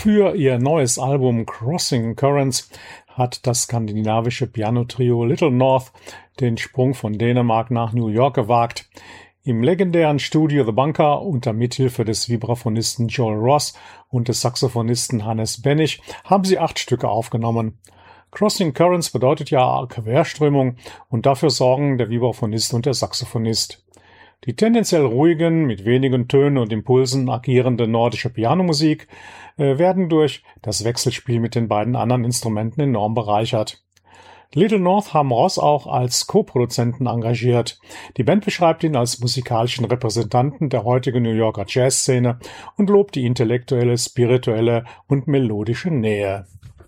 Für ihr neues Album Crossing Currents hat das skandinavische Pianotrio Little North den Sprung von Dänemark nach New York gewagt. Im legendären Studio The Bunker unter Mithilfe des Vibraphonisten Joel Ross und des Saxophonisten Hannes Bennig haben sie 8 Stücke aufgenommen. Crossing Currents bedeutet ja Querströmung und dafür sorgen der Vibraphonist und der Saxophonist. Die tendenziell ruhigen, mit wenigen Tönen und Impulsen agierende nordische Pianomusik werden durch das Wechselspiel mit den beiden anderen Instrumenten enorm bereichert. Little North haben Ross auch als Co-Produzenten engagiert. Die Band beschreibt ihn als musikalischen Repräsentanten der heutigen New Yorker Jazzszene und lobt die intellektuelle, spirituelle und melodische Nähe.